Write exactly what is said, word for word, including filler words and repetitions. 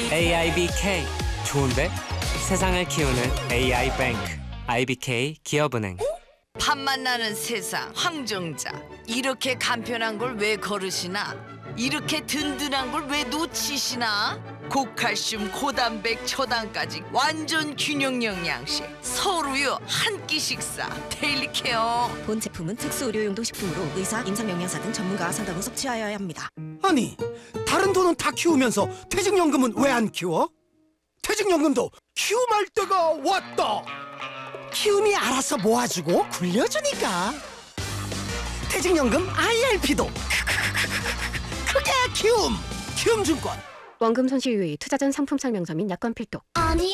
에이아이비케이 좋은데? 세상을 키우는 에이아이뱅크 아이비케이 기업은행. 밥맛 나는 세상 황정자, 이렇게 간편한 걸 왜 거르시나? 이렇게 든든한 걸 왜 놓치시나? 고칼슘, 고단백, 초당까지 완전 균형 영양식 서울우유 한 끼 식사 데일리 케어. 본 제품은 특수 의료용도 식품으로 의사, 임상영양사 등 전문가와 상담 후 섭취하여야 합니다. 아니, 다른 돈은 다 키우면서 퇴직연금은 왜 안 키워? 퇴직연금도 키움할 때가 왔다. 키움이 알아서 모아주고 굴려주니까. 퇴직연금 아이알피도 크게 키움. 키움증권. 원금 손실 유의, 투자 전 상품 설명서 및 약관 필독.